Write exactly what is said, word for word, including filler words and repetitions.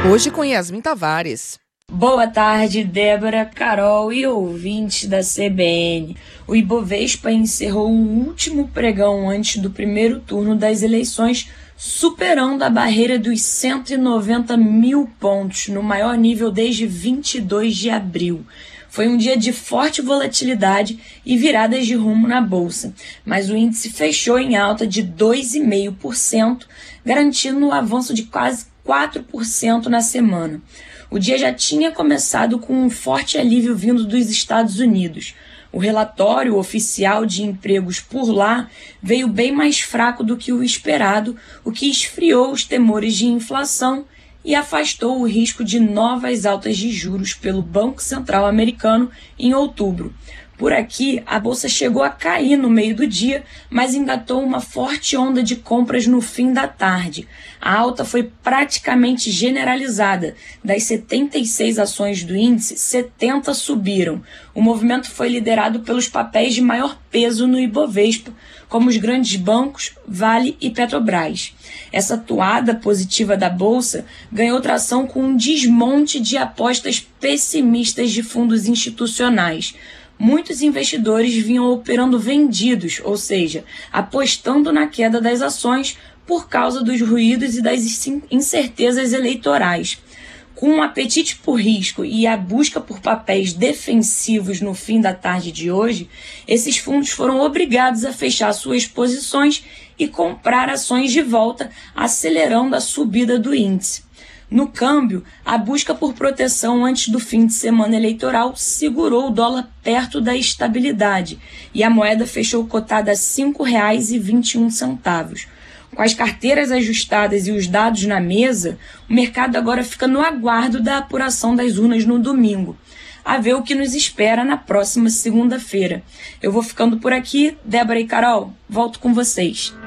Hoje com Yasmin Tavares. Boa tarde, Débora, Carol e ouvintes da C B N. O Ibovespa encerrou o último pregão antes do primeiro turno das eleições, superando a barreira dos cento e noventa mil pontos, no maior nível desde vinte e dois de abril. Foi um dia de forte volatilidade e viradas de rumo na Bolsa, mas o índice fechou em alta de dois vírgula cinco por cento, garantindo um avanço de quase quatro por cento na semana. O dia já tinha começado com um forte alívio vindo dos Estados Unidos. O relatório oficial de empregos por lá veio bem mais fraco do que o esperado, o que esfriou os temores de inflação e afastou o risco de novas altas de juros pelo Banco Central americano em outubro. Por aqui, a bolsa chegou a cair no meio do dia, mas engatou uma forte onda de compras no fim da tarde. A alta foi praticamente generalizada. Das setenta e seis ações do índice, setenta subiram. O movimento foi liderado pelos papéis de maior peso no Ibovespa, como os grandes bancos, Vale e Petrobras. Essa toada positiva da bolsa ganhou tração com um desmonte de apostas pessimistas de fundos institucionais. Muitos investidores vinham operando vendidos, ou seja, apostando na queda das ações por causa dos ruídos e das incertezas eleitorais. Com um apetite por risco e a busca por papéis defensivos no fim da tarde de hoje, esses fundos foram obrigados a fechar suas posições e comprar ações de volta, acelerando a subida do índice. No câmbio, a busca por proteção antes do fim de semana eleitoral segurou o dólar perto da estabilidade e a moeda fechou cotada a cinco reais e vinte e um centavos. Com as carteiras ajustadas e os dados na mesa, o mercado agora fica no aguardo da apuração das urnas no domingo. A ver o que nos espera na próxima segunda-feira. Eu vou ficando por aqui. Débora e Carol, volto com vocês.